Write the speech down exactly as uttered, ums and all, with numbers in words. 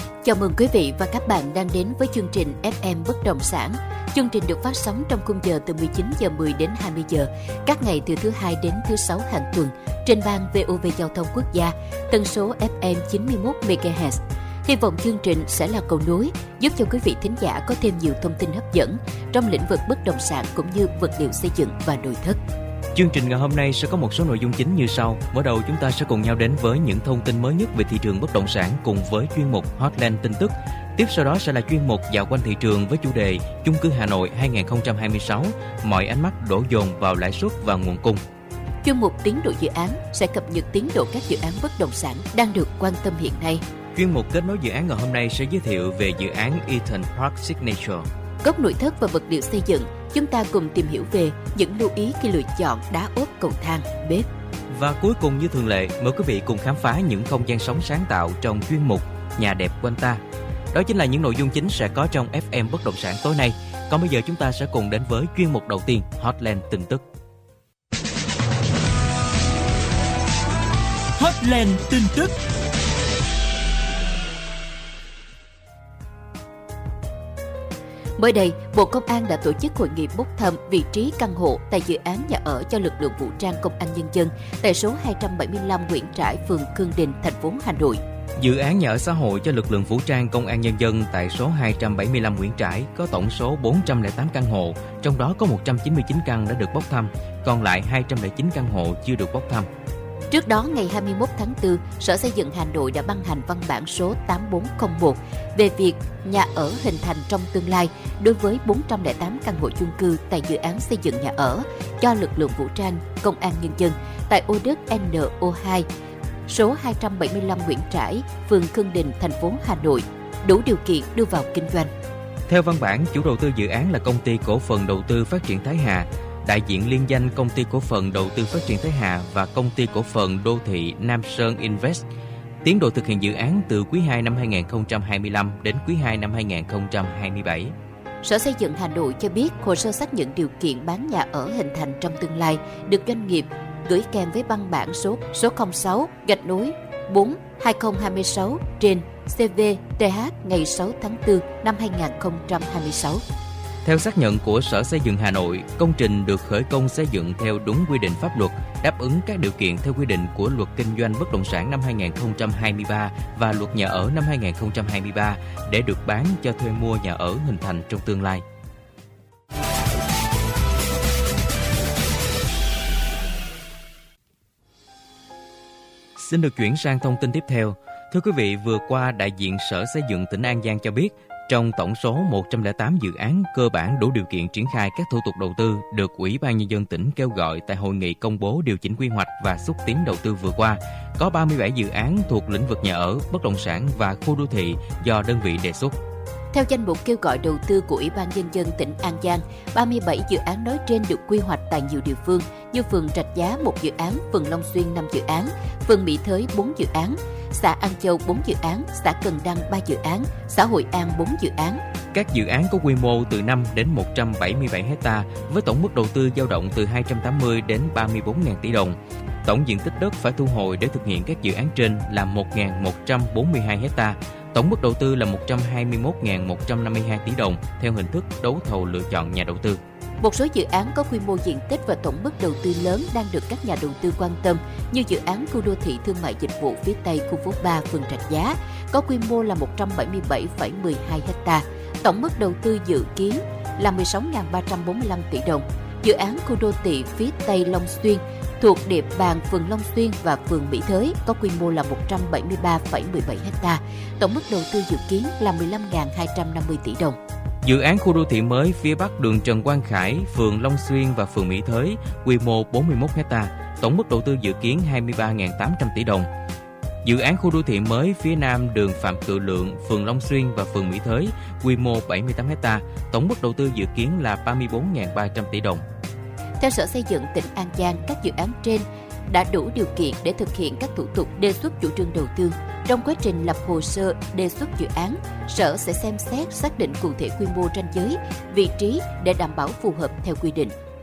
Chào mừng quý vị và các bạn đang đến với chương trình ép em Bất Động Sản. Chương trình được phát sóng trong khung giờ từ mười chín giờ mười đến hai mươi giờ, các ngày từ thứ hai đến thứ sáu hàng tuần, trên ban vê o vê Giao thông Quốc gia, tần số ép em chín mươi mốt mê ga héc. Hy vọng chương trình sẽ là cầu nối giúp cho quý vị thính giả có thêm nhiều thông tin hấp dẫn trong lĩnh vực bất động sản cũng như vật liệu xây dựng và nội thất. Chương trình ngày hôm nay sẽ có một số nội dung chính như sau. Mở đầu chúng ta sẽ cùng nhau đến với những thông tin mới nhất về thị trường bất động sản cùng với chuyên mục Hotline tin tức. Tiếp sau đó sẽ là chuyên mục dạo quanh thị trường với chủ đề chung cư Hà Nội hai không hai sáu, mọi ánh mắt đổ dồn vào lãi suất và nguồn cung. Chuyên mục tiến độ dự án sẽ cập nhật tiến độ các dự án bất động sản đang được quan tâm hiện nay. Chuyên mục kết nối dự án ngày hôm nay sẽ giới thiệu về dự án Eaton Park Signature. Góc nội thất và vật liệu xây dựng, chúng ta cùng tìm hiểu về những lưu ý khi lựa chọn đá ốp, cầu thang, bếp. Và cuối cùng như thường lệ, mời quý vị cùng khám phá những không gian sống sáng tạo trong chuyên mục Nhà đẹp quanh ta. Đó chính là những nội dung chính sẽ có trong ép em Bất Động Sản tối nay. Còn bây giờ chúng ta sẽ cùng đến với chuyên mục đầu tiên, Hotline tin tức. Hotline tin tức. Mới đây, Bộ Công an đã tổ chức hội nghị bốc thăm vị trí căn hộ tại dự án nhà ở cho lực lượng vũ trang Công an Nhân dân tại số hai trăm bảy mươi lăm Nguyễn Trãi, phường Khương Đình, thành phố Hà Nội. Dự án nhà ở xã hội cho lực lượng vũ trang Công an Nhân dân tại số hai trăm bảy mươi lăm Nguyễn Trãi có tổng số bốn trăm lẻ tám căn hộ, trong đó có một trăm chín mươi chín căn đã được bốc thăm, còn lại hai trăm lẻ chín căn hộ chưa được bốc thăm. Trước đó, ngày hai mươi mốt tháng tư, Sở Xây dựng Hà Nội đã ban hành văn bản số tám bốn không một về việc nhà ở hình thành trong tương lai đối với bốn trăm lẻ tám căn hộ chung cư tại dự án xây dựng nhà ở cho lực lượng vũ trang Công an Nhân dân tại ô đất en o hai, số hai trăm bảy mươi lăm Nguyễn Trãi, phường Khương Đình, thành phố Hà Nội, đủ điều kiện đưa vào kinh doanh. Theo văn bản, chủ đầu tư dự án là Công ty Cổ phần Đầu tư Phát triển Thái Hà, đại diện liên danh Công ty Cổ phần Đầu tư Phát triển Thái Hà và Công ty Cổ phần Đô thị Nam Sơn Invest. Tiến độ thực hiện dự án từ quý hai năm hai không hai lăm đến quý hai năm hai không hai bảy. Sở Xây dựng Hà Nội cho biết hồ sơ xác nhận điều kiện bán nhà ở hình thành trong tương lai được doanh nghiệp gửi kèm với văn bản số số không sáu gạch nối bốn hai không hai sáu trên xê vê tê hát ngày sáu tháng tư năm hai không hai sáu. Theo xác nhận của Sở Xây dựng Hà Nội, công trình được khởi công xây dựng theo đúng quy định pháp luật, đáp ứng các điều kiện theo quy định của Luật Kinh doanh Bất động sản năm hai không hai ba và Luật Nhà ở năm hai không hai ba để được bán cho thuê mua nhà ở hình thành trong tương lai. Xin được chuyển sang thông tin tiếp theo. Thưa quý vị, vừa qua đại diện Sở Xây dựng tỉnh An Giang cho biết, trong tổng số một trăm lẻ tám dự án cơ bản đủ điều kiện triển khai các thủ tục đầu tư được Ủy ban Nhân dân tỉnh kêu gọi tại hội nghị công bố điều chỉnh quy hoạch và xúc tiến đầu tư vừa qua, có ba mươi bảy dự án thuộc lĩnh vực nhà ở, bất động sản và khu đô thị do đơn vị đề xuất. Theo danh mục kêu gọi đầu tư của Ủy ban Nhân dân tỉnh An Giang, ba mươi bảy dự án nói trên được quy hoạch tại nhiều địa phương như phường Rạch Giá một dự án, phường Long Xuyên năm dự án, phường Mỹ Thới bốn dự án, xã An Châu bốn dự án, xã Cần Đăng ba dự án, xã Hội An bốn dự án. Các dự án có quy mô từ năm đến một trăm bảy mươi bảy ha với tổng mức đầu tư dao động từ hai trăm tám mươi đến ba mươi bốn nghìn tỷ đồng. Tổng diện tích đất phải thu hồi để thực hiện các dự án trên là một nghìn một trăm bốn mươi hai ha. Tổng mức đầu tư là một trăm hai mươi mốt nghìn một trăm năm mươi hai tỷ đồng theo hình thức đấu thầu lựa chọn nhà đầu tư. Một số dự án có quy mô diện tích và tổng mức đầu tư lớn đang được các nhà đầu tư quan tâm như dự án khu đô thị thương mại dịch vụ phía Tây khu phố ba phường Rạch Giá có quy mô là một trăm bảy mươi bảy phẩy mười hai ha. Tổng mức đầu tư dự kiến là mười sáu nghìn ba trăm bốn mươi lăm tỷ đồng. Dự án khu đô thị phía Tây Long Xuyên thuộc địa bàn phường Long Xuyên và phường Mỹ Thới có quy mô là một trăm bảy mươi ba phẩy mười bảy ha. Tổng mức đầu tư dự kiến là mười lăm nghìn hai trăm năm mươi tỷ đồng. Dự án khu đô thị mới phía Bắc đường Trần Quang Khải, phường Long Xuyên và phường Mỹ Thới, quy mô bốn mươi mốt ha, tổng mức đầu tư dự kiến hai mươi ba nghìn tám trăm tỷ đồng. Dự án khu đô thị mới phía Nam đường Phạm Cự Lượng, phường Long Xuyên và phường Mỹ Thới, quy mô bảy mươi tám ha, tổng mức đầu tư dự kiến là ba mươi bốn nghìn ba trăm tỷ đồng. Theo Sở Xây dựng tỉnh An Giang, các dự án trên đã đủ điều kiện để thực hiện các thủ tục đề xuất chủ trương đầu tư. Trong quá trình lập hồ sơ đề xuất dự án, Sở sẽ xem xét xác định cụ thể quy mô ranh giới, vị trí để đảm bảo phù hợp theo quy định.